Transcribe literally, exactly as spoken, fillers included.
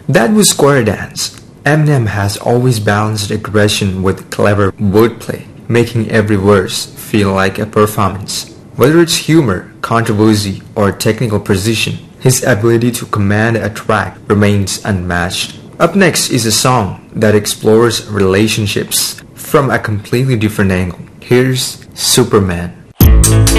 That was Square Dance. Eminem has always balanced aggression with clever wordplay, making every verse feel like a performance. Whether it's humor, controversy, or technical precision, his ability to command a track remains unmatched. Up next is a song that explores relationships from a completely different angle. Here's Superman.